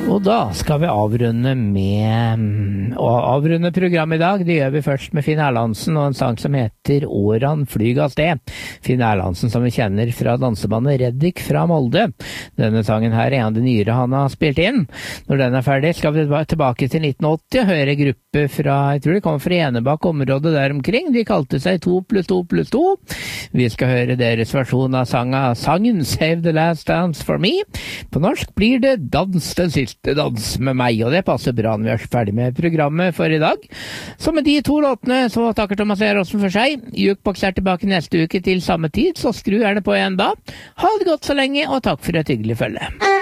Og da skal vi avrunde programmet i dag. Det gjør vi først med Finn Erlandsen og en sang som heter Åran flyg av sted. Finn Erlandsen som vi kjenner fra dansebandet Reddik fra Molde. Denne sangen her er en av de nyere han har spilt inn. Når den er ferdig skal vi tilbake til 1980 og høre gruppe fra, jeg tror de kommer fra Enebakk området der omkring. De kalte seg 2+2+2. Vi skal høre deres versjon av sangen Save the Last Dance for Me. På norsk blir det Dans den siste dans med meg, og det passer bra når vi er ferdig med programmet for i dag. Så med de 2 låtene så takker Thomas Erossen for seg. Jukebox er tilbake neste uke til samme tid, så skru gjerne på igjen da. Ha det godt så lenge, og takk for et hyggelig følge.